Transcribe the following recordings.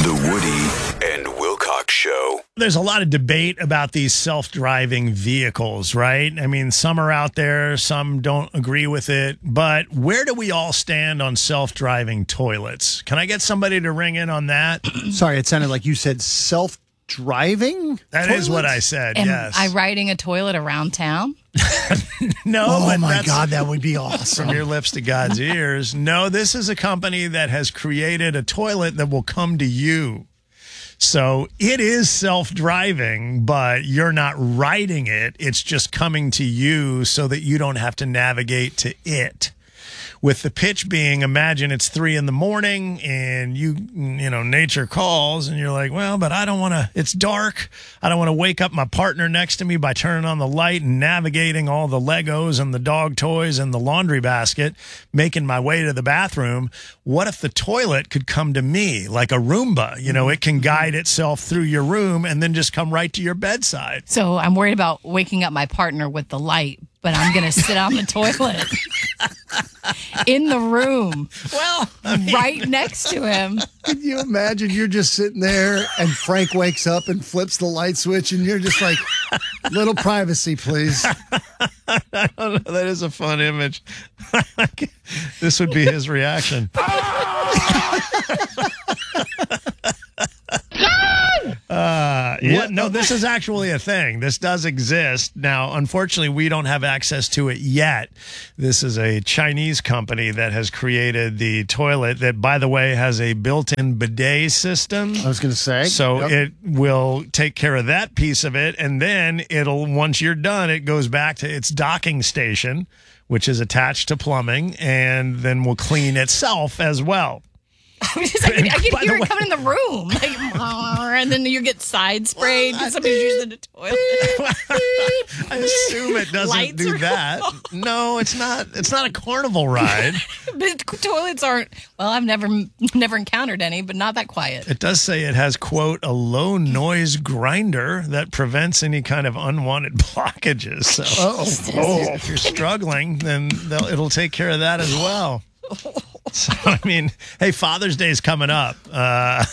The Woody and Wilcox Show. There's a lot of debate about these self-driving vehicles, right? I mean, some are out there, some don't agree with it. But where do we all stand on self-driving toilets? Can I get somebody to ring in on that? Sorry, it sounded like you said self-driving? That is what I said, Am yes. I riding a toilet around town? No, Oh but my that's God, that would be awesome. from your lips to God's ears. No, this is a company that has created a toilet that will come to you. So it is self-driving, but you're not riding it. It's just coming to you so that you don't have to navigate to it. With the pitch being, imagine it's 3 a.m. and you know, nature calls and you're like, well, but I don't want to, it's dark. I don't want to wake up my partner next to me by turning on the light and navigating all the Legos and the dog toys and the laundry basket, making my way to the bathroom. What if the toilet could come to me like a Roomba? You know, it can guide itself through your room and then just come right to your bedside. So I'm worried about waking up my partner with the light, but I'm going to sit on the toilet in the room, Well, right next to him. Can you imagine you're just sitting there and Frank wakes up and flips the light switch and you're just like, little privacy, please. I don't know. That is a fun image. This would be his reaction. Yeah, no, this is actually a thing. This does exist. Now, unfortunately, we don't have access to it yet. This is a Chinese company that has created the toilet that, by the way, has a built-in bidet system. I was going to say. So Yep. it will take care of that piece of it. And then it'll, once you're done, it goes back to its docking station, which is attached to plumbing, and then will clean itself as well. I can By the hear way- it coming in the room. Like, and then you get side sprayed because somebody's using the toilet. I assume it doesn't Lights do are that. No, it's not. It's not a carnival ride. But toilets aren't, well, I've never encountered any, but not that quiet. It does say it has, quote, a low noise grinder that prevents any kind of unwanted blockages. So if you're struggling, then it'll take care of that as well. So, I mean, hey, Father's Day is coming up. I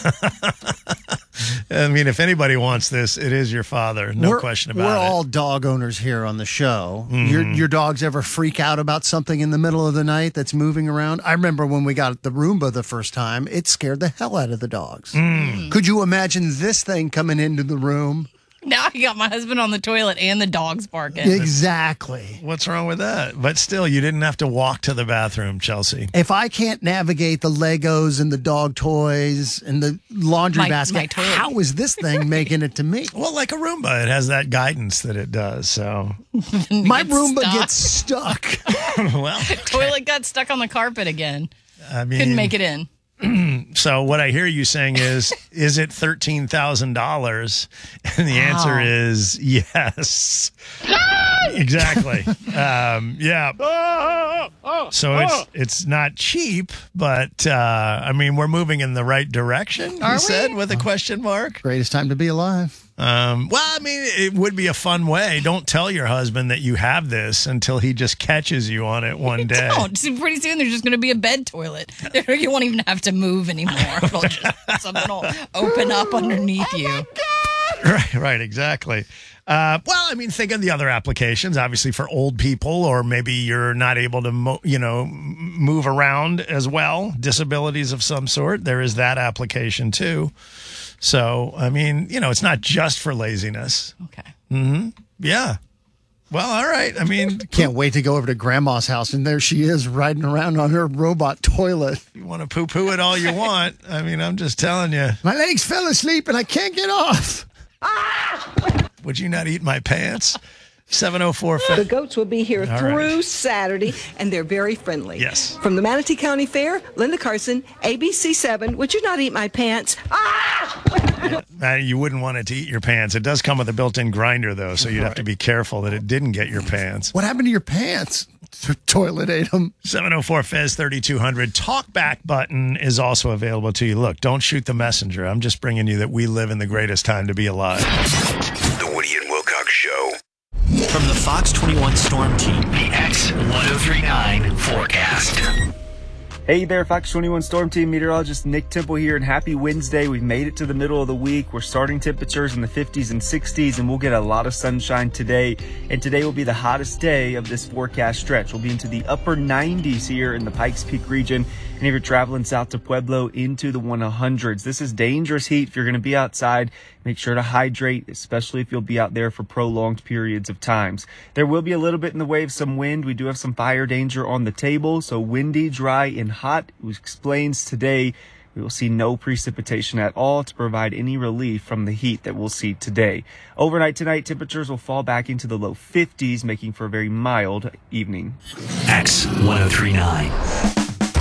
mean, if anybody wants this, it is your father. No question about We're it. all dog owners here on the show. Your dogs ever freak out about something in the middle of the night that's moving around? I remember when we got the Roomba the first time, it scared the hell out of the dogs. Could you imagine this thing coming into the room? Now I got my husband on the toilet and the dog's barking. Exactly. What's wrong with that? But still, you didn't have to walk to the bathroom, Chelsea. If I can't navigate the Legos and the dog toys and the laundry My basket, toilet. how is this thing making it to me? Well, like a Roomba, it has that guidance that it does. So, My gets Roomba stuck. gets stuck. well, Toilet got stuck on the carpet again. I mean, Couldn't make it in. So what I hear you saying is it $13,000? And the answer is yes. Exactly. Yeah. So it's not cheap, but I mean, we're moving in the right direction. Are You we? said with a question mark. Greatest time to be alive. Well, I mean, it would be a fun way. Don't tell your husband that you have this until he just catches you on it one day. Don't. So pretty soon there's just going to be a bed toilet. You won't even have to move anymore. Something will open up underneath you. Right, exactly. Well, I mean, think of the other applications, obviously for old people, or maybe you're not able to, move around as well, disabilities of some sort. There is that application too. So, I mean, it's not just for laziness. Okay. Yeah. Well, all right. I mean, Can't wait to go over to Grandma's house, and there she is riding around on her robot toilet. you want to poo-poo it all you want. I mean, I'm just telling you. My legs fell asleep, and I can't get off. Would you not eat my pants? 704 The goats will be here All through right. Saturday, and they're very friendly. Yes. From the Manatee County Fair, Linda Carson, ABC7. Would you not eat my pants? You wouldn't want it to eat your pants. It does come with a built-in grinder, though, so you'd have to be careful that it didn't get your pants. What happened to your pants? Toilet ate them. 704 Fez 3200. Talkback button is also available to you. Look, don't shoot the messenger. I'm just bringing you that we live in the greatest time to be alive. The Woody and Wilcox Show. From the Fox 21 Storm Team, the X1039 forecast. Hey there, Fox 21 Storm Team meteorologist Nick Temple here, and happy Wednesday. We've made it to the middle of the week. We're starting temperatures in the 50s and 60s, and we'll get a lot of sunshine today. And today will be the hottest day of this forecast stretch. We'll be into the upper 90s here in the Pikes Peak region. And if you're traveling south to Pueblo, into the 100s. This is dangerous heat. If you're going to be outside, make sure to hydrate, especially if you'll be out there for prolonged periods of times. There will be a little bit in the way of some wind. We do have some fire danger on the table, so windy, dry, and hot, which explains today we will see no precipitation at all to provide any relief from the heat that we'll see today. Overnight tonight, temperatures will fall back into the low 50s, making for a very mild evening. X1039.